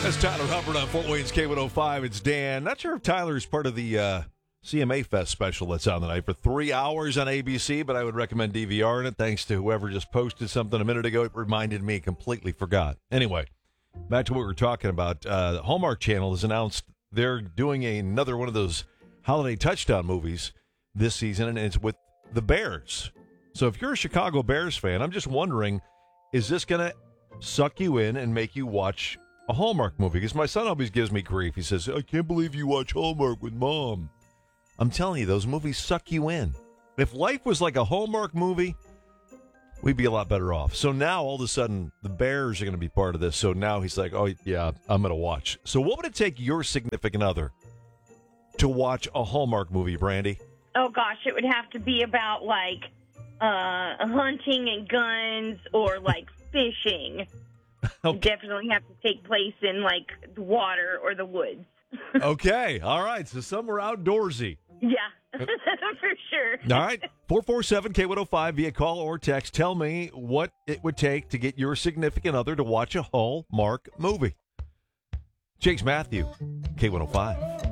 That's Tyler Hubbard on Fort Wayne's K105. It's Dan. Not sure if Tyler's part of the CMA Fest special that's on tonight for 3 hours on ABC, but I would recommend DVRing it. Thanks to whoever just posted something a minute ago. It reminded me, completely forgot. Anyway, back to what we were talking about. The Hallmark Channel has announced they're doing another one of those holiday touchdown movies this season, and it's with the Bears. So if you're a Chicago Bears fan, I'm just wondering, is this going to suck you in and make you watch a Hallmark movie? Because my son always gives me grief. He says, I can't believe you watch Hallmark with Mom. I'm telling you, those movies suck you in. If life was like a Hallmark movie, we'd be a lot better off. So now, all of a sudden, the Bears are going to be part of this. So now he's like, oh, yeah, I'm going to watch. So what would it take your significant other to watch a Hallmark movie, Brandy? Oh, gosh, it would have to be about, like, hunting and guns or, like, fishing. Okay. It definitely have to take place in, like, the water or the woods. Okay. All right. So somewhere outdoorsy. Yeah, for sure. All right. 447-K105 via call or text. Tell me what it would take to get your significant other to watch a Hallmark movie. Jake's Matthew, K105.